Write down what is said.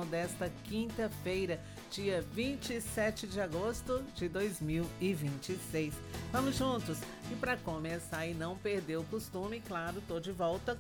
devocional desta quinta-feira, dia 27 de agosto de 2026. Vamos juntos? E para começar e não perder o costume, claro, tô de volta